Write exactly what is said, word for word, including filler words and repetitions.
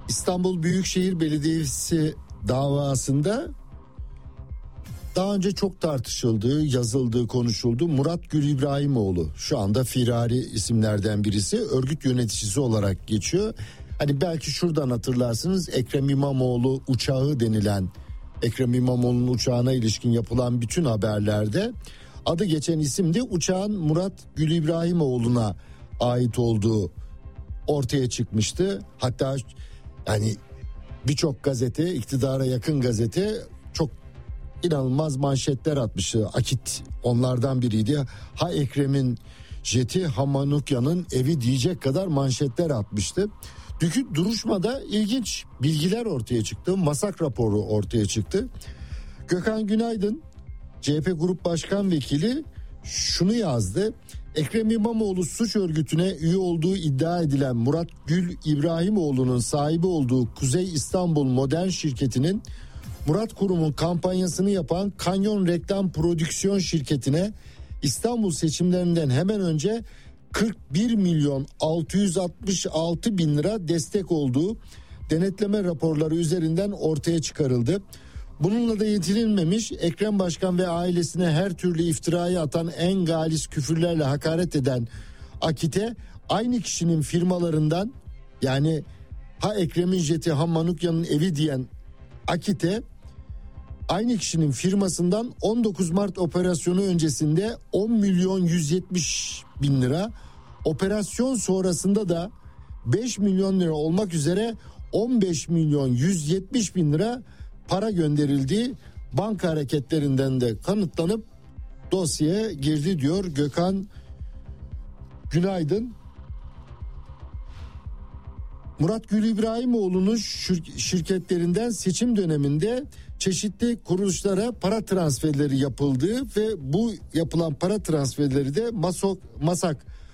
İstanbul Büyükşehir Belediyesi davasında daha önce çok tartışıldığı, yazıldığı, konuşuldu. Murat Gül İbrahimoğlu şu anda firari isimlerden birisi, örgüt yöneticisi olarak geçiyor. Hani belki şuradan hatırlarsınız, Ekrem İmamoğlu uçağı denilen, Ekrem İmamoğlu'nun uçağına ilişkin yapılan bütün haberlerde adı geçen isim de uçağın Murat Gül İbrahimoğlu'na ait olduğu ortaya çıkmıştı. Hatta yani birçok gazete, iktidara yakın gazete çok inanılmaz manşetler atmıştı. Akit onlardan biriydi. Ha Ekrem'in jeti, ha Manukya'nın evi diyecek kadar manşetler atmıştı. Dünkü duruşmada ilginç bilgiler ortaya çıktı. Masak raporu ortaya çıktı. Gökhan Günaydın, C H P Grup Başkan Vekili şunu yazdı. Ekrem İmamoğlu suç örgütüne üye olduğu iddia edilen Murat Gül İbrahimoğlu'nun sahibi olduğu Kuzey İstanbul Modern Şirketi'nin Murat Kurum'un kampanyasını yapan Kanyon Reklam Prodüksiyon Şirketi'ne İstanbul seçimlerinden hemen önce kırk bir milyon altı yüz altmış altı bin lira destek olduğu denetleme raporları üzerinden ortaya çıkarıldı. Bununla da yetinilmemiş, Ekrem Başkan ve ailesine her türlü iftirayı atan, en galis küfürlerle hakaret eden Akit'e aynı kişinin firmalarından, yani ha Ekrem'in jeti ha Manukya'nın evi diyen Akit'e aynı kişinin firmasından on dokuz Mart operasyonu öncesinde on milyon yüz yetmiş bin lira, operasyon sonrasında da beş milyon lira olmak üzere on beş milyon yüz yetmiş bin lira para gönderildiği banka hareketlerinden de kanıtlanıp dosyaya girdi diyor Gökhan Günaydın. Murat Gül İbrahimoğlu'nun şirketlerinden seçim döneminde çeşitli kuruluşlara para transferleri yapıldığı ve bu yapılan para transferleri de Masok, Masak